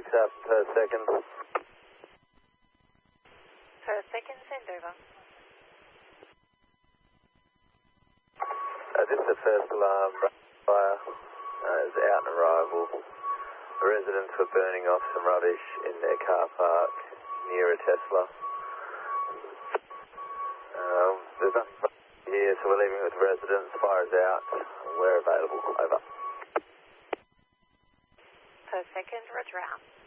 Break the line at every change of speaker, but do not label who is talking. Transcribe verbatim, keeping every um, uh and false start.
six up per second.
Per second, send over.
Uh, this is the first alarm. Fire uh, is out and arrival. The residents were burning off some rubbish in their car park near a Tesla. Um, there's nothing here, so we're leaving it with the residents. Fire is out. We're available. Over.
Per second, roger out.